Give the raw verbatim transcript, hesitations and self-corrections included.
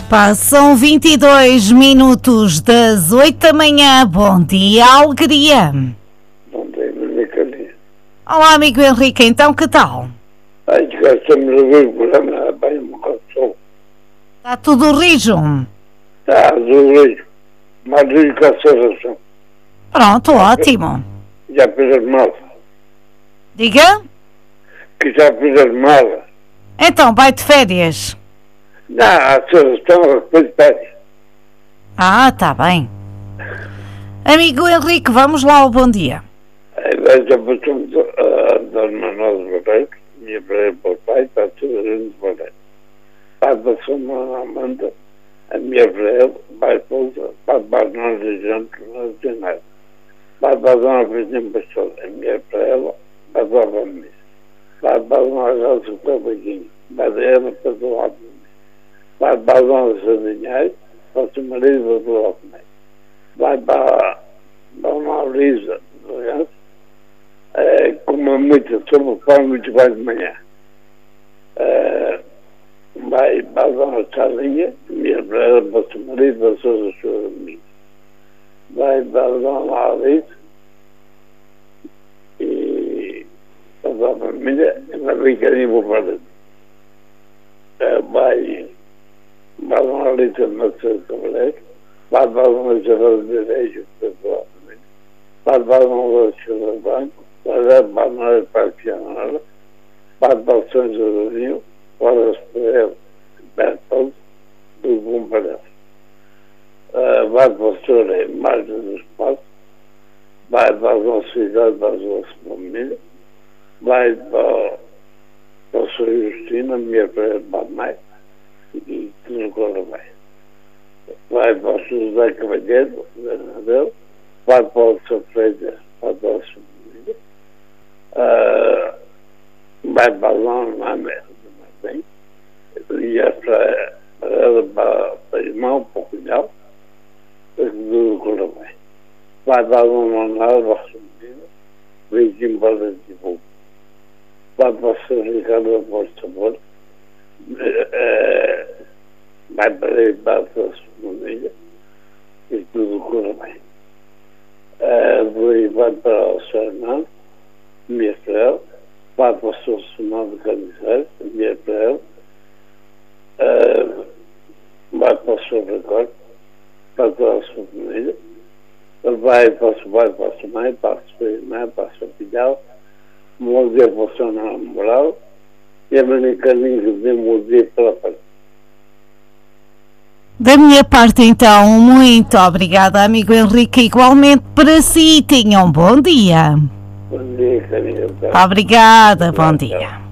Passam vinte e dois minutos das oito da manhã. Bom dia, Alegria. Bom dia, Manicalha. Olá, amigo Henrique, então que tal? Ai, já estamos a ver o programa, bem, um bocado de sol. Está tudo rijo? Está azul, rijo. Mais rijo que a serração. Pronto, ótimo. Já fiz as malas. Diga? Que já fiz as malas. Então, vai de férias? Não, a serração, depois pede. Ah, está bem. Amigo Henrique, vamos lá ao bom dia. Aí já passamos a Dona Manuel Barreiro, minha filha para o pai, está tudo junto de Barreiro. Pai passou a Amanda, a minha filha, pai esposa, pai para nós e gente, não tem nada. Pai para a Dona Virgem Pastor, a minha filha, pai para a missa. Pai para a Dona Rosa Cabaquinho, pai dela para o lado de mim. Pai para a Dona Sardinhai, para o seu marido para o lado de mim. Vai para a Dona Lisa, É, como muito sobre o pão, muito bem de manhã. É, vai para a Dona Charlinha, minha mulher, para o seu marido, para todas as suas amigas. Vai para a Dona Alice e para a Dona Família, e vai brincadeira para o marido. É, vai para a Dona Alice, Marcelo Cavaleiro, vai para a Dona Isabel de Beijo, para a família, vai para a Dona Lúcia Banco, para a Dona Paciana, para a São Joãozinho, para os Pereiros, Bertoldo, do Bom Palhaço. Vai para o Senhor Margem do Espaço, vai para a nossa cidade, para a nossa família, vai para, para a Sra. Justina, minha filha, para a mãe, e tudo corre bem. Vai para o José Cavalheiro, Bernadette, vai para o São Freire, para a nossa família. Uh, vai para lá na merda, bem, e é para ela, para o irmão, para o cunhado, para que tudo corra bem. Vai para uma nada, para a família, vem aqui embora de boa. Vai para o São Ricardo, para o sabor, vai para ele, para a sua família, e tudo corra bem. Uh, vai para o São Hernando, minha filha, vai para o seu Simão de Caniceiro, minha filha, uh, vai para o seu Recordo, para toda a sua família, vai para o seu pai, para a sua mãe, para a sua irmã, para a sua filha, um bom dia para o seu namorado, e a Manicaninha que dê um bom dia pela parte. Da minha parte, então, muito obrigada, amigo Henrique, igualmente para si, tenha um bom dia. Bom dia, carinho. Obrigada, bom dia.